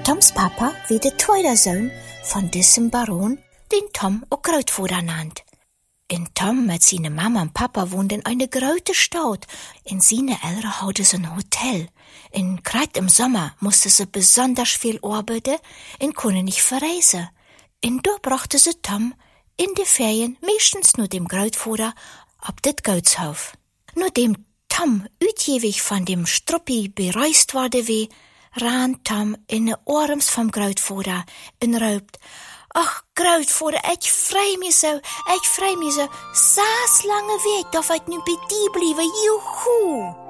Toms Papa wie de tweede zoon van diesem Baron, den Tom auch Grootvader nannt. In Tom mit seine Mama und Papa wohnt in eine große Stadt. In seine Eltern hatten sie ein Hotel. Grad im Sommer musste sie besonders viel arbeiten und konnte nicht verreisen. Da brachte sie Tom in die Ferien meistens nur dem Grootvader ab det Gutshof. Nur dem Tom utjewig von dem Struppi bereist worden wie, ran Tom in de arms vom Grootvader en roopt: Ach, Grootvader, ich freu mich so, sa's lange Weg, darf ich nu bei dir bleiben, juhu!